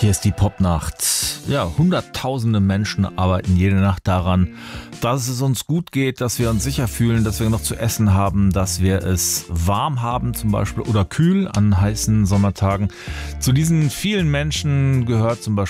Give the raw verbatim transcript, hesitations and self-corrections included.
Hier ist die Popnacht. Ja, hunderttausende Menschen arbeiten jede Nacht daran, dass es uns gut geht, dass wir uns sicher fühlen, dass wir noch zu essen haben, dass wir es warm haben zum Beispiel oder kühl an heißen Sommertagen. Zu diesen vielen Menschen gehört zum Beispiel